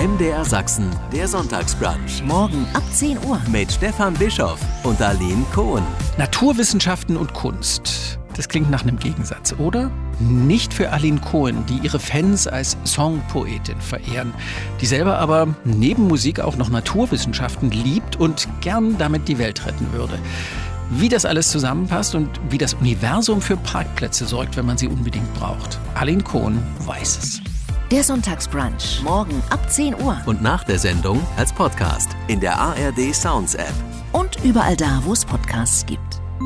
MDR Sachsen, der Sonntagsbrunch. Morgen ab 10 Uhr. Mit Stefan Bischoff und Aline Kohn. Naturwissenschaften und Kunst. Das klingt nach einem Gegensatz, oder? Nicht für Aline Kohn, die ihre Fans als Songpoetin verehren, die selber aber neben Musik auch noch Naturwissenschaften liebt und gern damit die Welt retten würde. Wie das alles zusammenpasst und wie das Universum für Parkplätze sorgt, wenn man sie unbedingt braucht. Aline Kohn weiß es. Der Sonntagsbrunch. Morgen ab 10 Uhr. Und nach der Sendung als Podcast in der ARD Sounds App. Und überall da, wo es Podcasts gibt.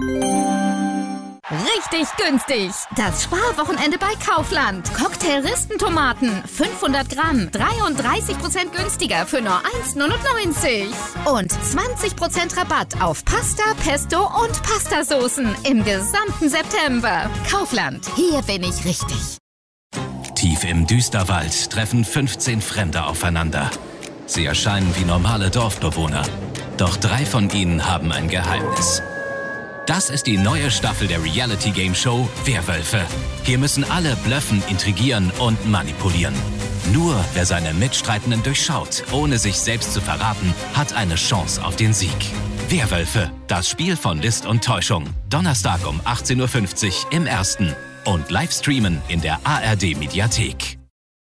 Richtig günstig. Das Sparwochenende bei Kaufland. Cocktail-Ristentomaten, 500 Gramm, 33% günstiger für nur 1,99. Und 20% Rabatt auf Pasta, Pesto und Pastasoßen im gesamten September. Kaufland, hier bin ich richtig. Tief im Düsterwald treffen 15 Fremde aufeinander. Sie erscheinen wie normale Dorfbewohner. Doch 3 von ihnen haben ein Geheimnis. Das ist die neue Staffel der Reality-Game-Show Werwölfe. Hier müssen alle blöffen, intrigieren und manipulieren. Nur wer seine Mitstreitenden durchschaut, ohne sich selbst zu verraten, hat eine Chance auf den Sieg. Werwölfe, das Spiel von List und Täuschung. Donnerstag um 18.50 Uhr im Ersten. Und Livestreamen in der ARD-Mediathek.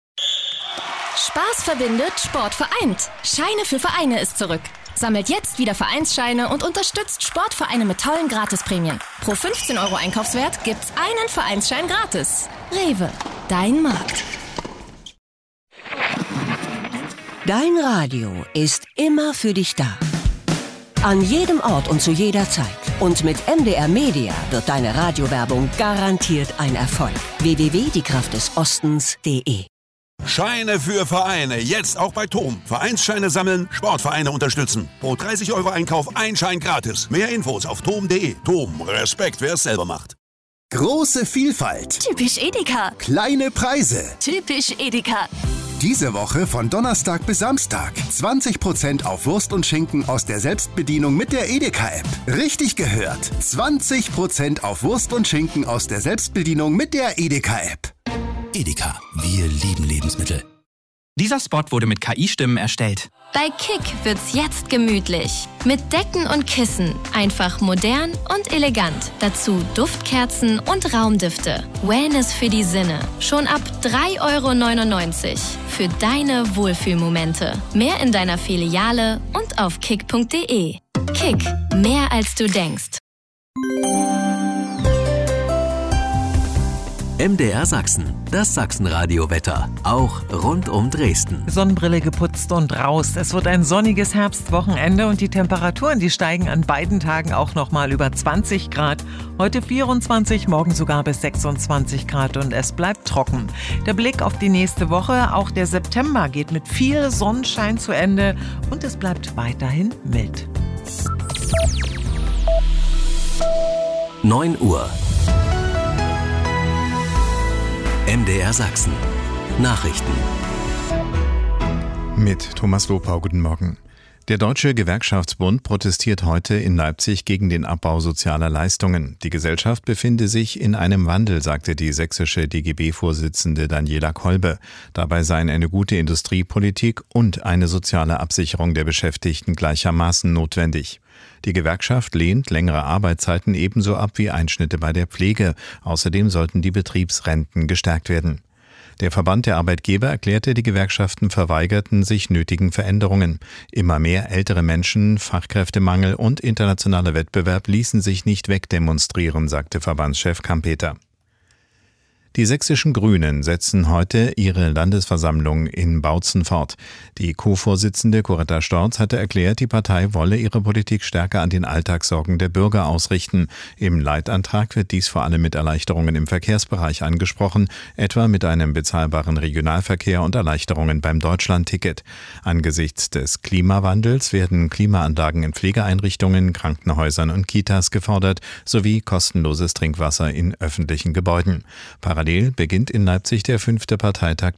Spaß verbindet, Sport vereint. Scheine für Vereine ist zurück. Sammelt jetzt wieder Vereinsscheine und unterstützt Sportvereine mit tollen Gratisprämien. Pro 15 € Einkaufswert gibt's einen Vereinsschein gratis. Rewe, dein Markt. Dein Radio ist immer für dich da. An jedem Ort und zu jeder Zeit. Und mit MDR Media wird deine Radiowerbung garantiert ein Erfolg. www.diekraftdesostens.de. Scheine für Vereine, jetzt auch bei TOM. Vereinsscheine sammeln, Sportvereine unterstützen. Pro 30 € Einkauf ein Schein gratis. Mehr Infos auf tom.de. TOM, Respekt, wer es selber macht. Große Vielfalt. Typisch Edeka. Kleine Preise. Typisch Edeka. Diese Woche von Donnerstag bis Samstag. 20% auf Wurst und Schinken aus der Selbstbedienung mit der Edeka-App. Richtig gehört. 20% auf Wurst und Schinken aus der Selbstbedienung mit der Edeka-App. Edeka, wir lieben Lebensmittel. Dieser Spot wurde mit KI-Stimmen erstellt. Bei Kick wird's jetzt gemütlich. Mit Decken und Kissen. Einfach modern und elegant. Dazu Duftkerzen und Raumdüfte. Wellness für die Sinne. Schon ab 3,99 € für deine Wohlfühlmomente. Mehr in deiner Filiale und auf kick.de. Kick, mehr als du denkst. MDR Sachsen, das Sachsenradio-Wetter, auch rund um Dresden. Sonnenbrille geputzt und raus. Es wird ein sonniges Herbstwochenende und die Temperaturen, die steigen an beiden Tagen auch nochmal über 20 Grad. Heute 24, morgen sogar bis 26 Grad und es bleibt trocken. Der Blick auf die nächste Woche, auch der September geht mit viel Sonnenschein zu Ende und es bleibt weiterhin mild. 9 Uhr. MDR Sachsen. Nachrichten. Mit Thomas Lopau, guten Morgen. Der Deutsche Gewerkschaftsbund protestiert heute in Leipzig gegen den Abbau sozialer Leistungen. Die Gesellschaft befinde sich in einem Wandel, sagte die sächsische DGB-Vorsitzende Daniela Kolbe. Dabei seien eine gute Industriepolitik und eine soziale Absicherung der Beschäftigten gleichermaßen notwendig. Die Gewerkschaft lehnt längere Arbeitszeiten ebenso ab wie Einschnitte bei der Pflege. Außerdem sollten die Betriebsrenten gestärkt werden. Der Verband der Arbeitgeber erklärte, die Gewerkschaften verweigerten sich nötigen Veränderungen. Immer mehr ältere Menschen, Fachkräftemangel und internationaler Wettbewerb ließen sich nicht wegdemonstrieren, sagte Verbandschef Kampeter. Die sächsischen Grünen setzen heute ihre Landesversammlung in Bautzen fort. Die Co-Vorsitzende Coretta Storz hatte erklärt, die Partei wolle ihre Politik stärker an den Alltagssorgen der Bürger ausrichten. Im Leitantrag wird dies vor allem mit Erleichterungen im Verkehrsbereich angesprochen, etwa mit einem bezahlbaren Regionalverkehr und Erleichterungen beim Deutschlandticket. Angesichts des Klimawandels werden Klimaanlagen in Pflegeeinrichtungen, Krankenhäusern und Kitas gefordert, sowie kostenloses Trinkwasser in öffentlichen Gebäuden. Parallel beginnt in Leipzig der 5. Parteitag